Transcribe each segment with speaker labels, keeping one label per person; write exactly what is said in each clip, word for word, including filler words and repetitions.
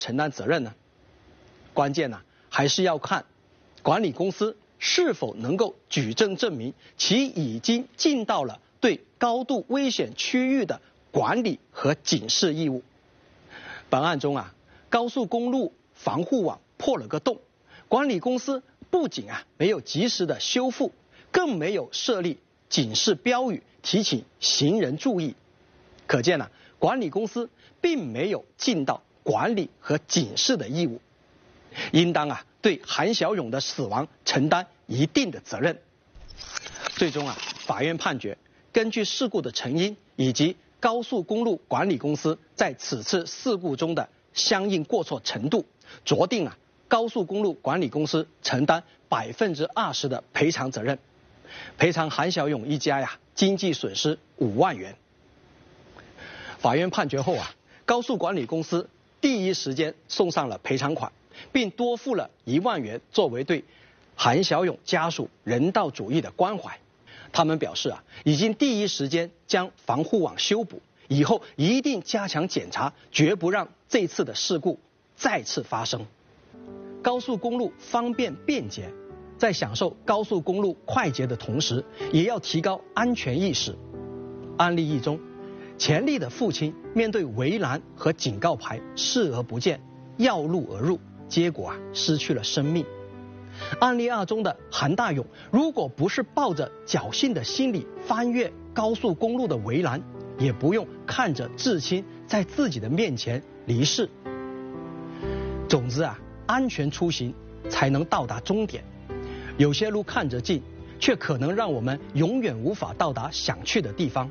Speaker 1: 承担责任呢？关键呢、啊，还是要看管理公司是否能够举证证明其已经尽到了对高度危险区域的管理和警示义务。本案中啊，高速公路防护网破了个洞，管理公司不仅啊没有及时的修复，更没有设立警示标语提醒行人注意。可见呢、啊，管理公司并没有尽到管理和警示的义务，应当啊对韩小勇的死亡承担一定的责任。最终啊，法院判决，根据事故的成因以及高速公路管理公司在此次事故中的相应过错程度，酌定啊高速公路管理公司承担百分之二十的赔偿责任，赔偿韩小勇一家呀经济损失五万元。法院判决后啊，高速管理公司第一时间送上了赔偿款，并多付了一万元作为对韩小勇家属人道主义的关怀。他们表示啊，已经第一时间将防护网修补，以后一定加强检查，绝不让这次的事故再次发生。高速公路方便便捷，在享受高速公路快捷的同时，也要提高安全意识。案例一中，钱丽的父亲面对围栏和警告牌视而不见，绕路而入，结果啊失去了生命。案例二中的韩大勇，如果不是抱着侥幸的心理翻越高速公路的围栏，也不用看着至亲在自己的面前离世。总之啊，安全出行才能到达终点。有些路看着近，却可能让我们永远无法到达想去的地方。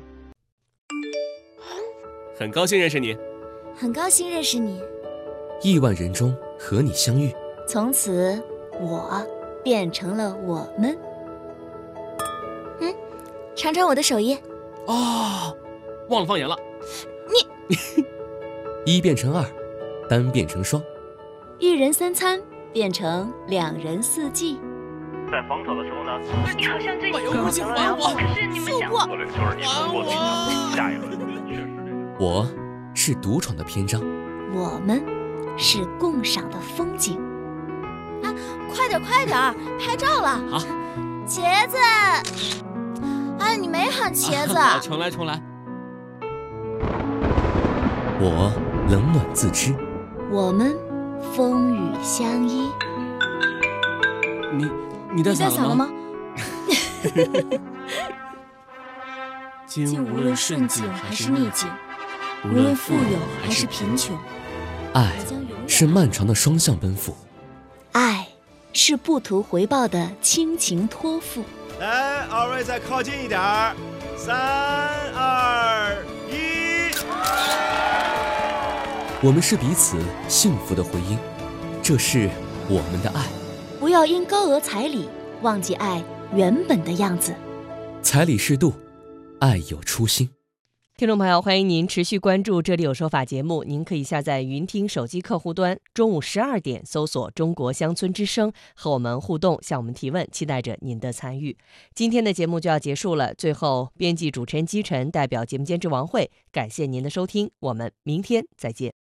Speaker 2: 很高兴认识你。
Speaker 3: 很高兴认识你。
Speaker 4: 亿万人中和你相遇，
Speaker 3: 从此我变成了我们。嗯，尝尝我的手艺。
Speaker 2: 哦，忘了放盐了。
Speaker 3: 你
Speaker 4: 一变成二，单变成双，
Speaker 3: 一人三餐变成两人四季。
Speaker 5: 在防守的时候呢，
Speaker 6: 你好像最近
Speaker 2: 把游戏还我！
Speaker 6: 可是你们想过，
Speaker 5: 策略就是你通过自己的下一轮确实这个。
Speaker 4: 我是独闯的篇章，
Speaker 3: 我们是共赏的风景。
Speaker 7: 啊，快点快点，拍照了！
Speaker 2: 好，
Speaker 7: 茄子，哎，你没喊茄子。
Speaker 2: 啊、重来重来。
Speaker 4: 我冷暖自知，
Speaker 3: 我们风雨相依。
Speaker 2: 你你带伞了吗？
Speaker 3: 今无论顺境还是逆境，无论富有还是贫穷，
Speaker 4: 爱是漫长的双向奔赴，
Speaker 3: 爱是不图回报的亲情托付。
Speaker 8: 来，二位再靠近一点儿，三二一。
Speaker 4: 我们是彼此幸福的回音，这是我们的爱。
Speaker 3: 不要因高额彩礼忘记爱原本的样子。
Speaker 4: 彩礼适度，爱有初心。
Speaker 9: 听众朋友，欢迎您持续关注《这里有说法》节目。您可以下载云听手机客户端，中午十二点搜索中国乡村之声，和我们互动，向我们提问，期待着您的参与。今天的节目就要结束了，最后编辑主持人姬晨代表节目监制王慧，感谢您的收听，我们明天再见。